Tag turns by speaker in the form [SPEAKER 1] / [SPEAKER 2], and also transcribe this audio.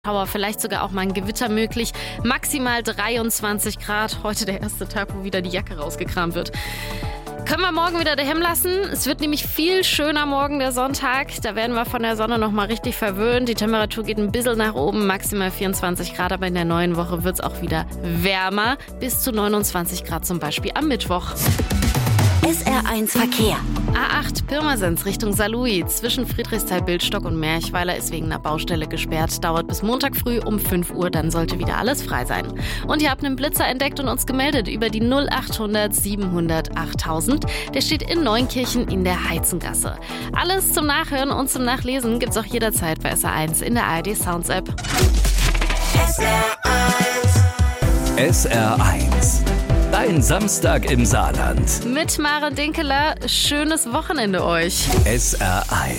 [SPEAKER 1] Schauer, vielleicht sogar auch mal ein Gewitter möglich. Maximal 23 Grad. Heute der erste Tag, wo wieder die Jacke rausgekramt wird. Können wir morgen wieder daheim lassen. Es wird nämlich viel schöner morgen, der Sonntag. Da werden wir von der Sonne nochmal richtig verwöhnt. Die Temperatur geht ein bisschen nach oben, maximal 24 Grad. Aber in der neuen Woche wird es auch wieder wärmer. Bis zu 29 Grad zum Beispiel am Mittwoch.
[SPEAKER 2] SR1 Verkehr.
[SPEAKER 1] A8 Pirmasens Richtung Saarlouis. Zwischen Friedrichsthal-Bildstock und Merchweiler ist wegen einer Baustelle gesperrt. Dauert bis Montag früh um 5 Uhr, dann sollte wieder alles frei sein. Und ihr habt einen Blitzer entdeckt und uns gemeldet über die 0800 700 8000. Der steht in Neunkirchen in der Heizengasse. Alles zum Nachhören und zum Nachlesen gibt's auch jederzeit bei SR1 in der ARD Sounds App.
[SPEAKER 3] SR1. Dein Samstag im Saarland.
[SPEAKER 1] Mit Maren Dinkeler, schönes Wochenende euch.
[SPEAKER 3] SR1.